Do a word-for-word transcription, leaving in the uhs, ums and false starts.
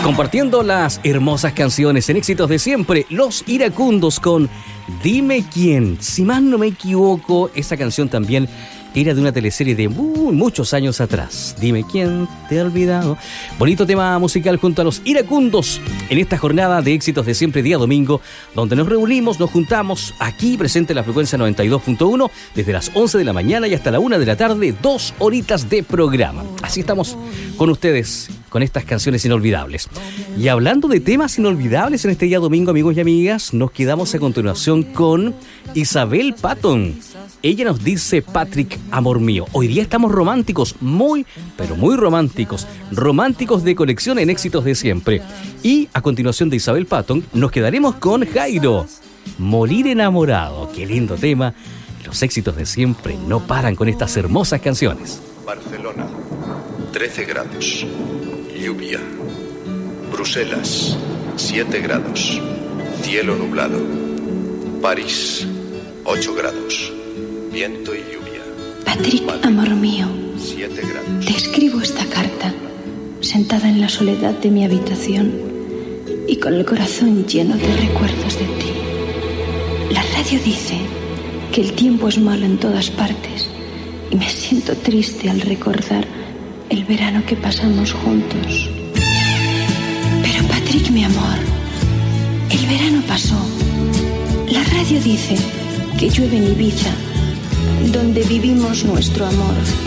Compartiendo las hermosas canciones en éxitos de siempre, Los Iracundos con Dime Quién. Si más no me equivoco, esa canción también era de una teleserie de muy, muchos años atrás. Dime quién te ha olvidado. Bonito tema musical junto a Los Iracundos en esta jornada de éxitos de siempre, día domingo, donde nos reunimos, nos juntamos aquí presente en la frecuencia noventa y dos punto uno desde las once de la mañana y hasta la una de la tarde, dos horitas de programa. Así estamos con ustedes, con estas canciones inolvidables. Y hablando de temas inolvidables en este día domingo, amigos y amigas, nos quedamos a continuación con Isabel Patton. Ella nos dice: Patrick, amor mío. Hoy día estamos románticos, muy, pero muy románticos. Románticos de colección en éxitos de siempre. Y a continuación de Isabel Patton, nos quedaremos con Jairo. Morir enamorado. Qué lindo tema. Los éxitos de siempre no paran con estas hermosas canciones. Barcelona, trece grados. Lluvia. Bruselas, siete grados. Cielo nublado. París, ocho grados. Viento y lluvia. Patrick, amor mío, siete grados. te escribo esta carta, sentada en la soledad de mi habitación y con el corazón lleno de recuerdos de ti. La radio dice que el tiempo es malo en todas partes y me siento triste al recordar el verano que pasamos juntos. Pero Patrick, mi amor, el verano pasó. La radio dice que llueve en Ibiza, donde vivimos nuestro amor.